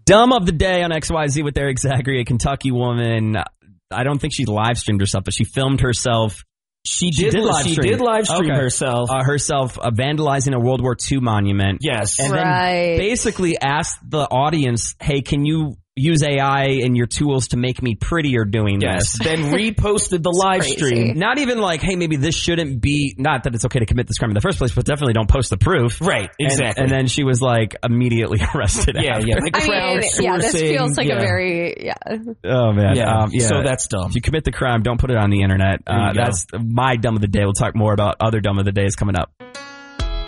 Dumb of the day on XYZ with Eric Zachary, a Kentucky woman. I don't think she live streamed herself, but she filmed herself. She did live stream herself. Herself vandalizing a World War II monument. Yes. And then basically asked the audience, hey, can you use AI and your tools to make me prettier doing this? Then reposted the live stream. Not even like, hey, maybe this shouldn't be, not that it's okay to commit this crime in the first place, but definitely don't post the proof. Right, exactly. And then she was like immediately arrested after. Like this feels like a very, Oh, man. So that's dumb. If you commit the crime, don't put it on the internet. That's my dumb of the day. We'll talk more about other dumb of the days coming up.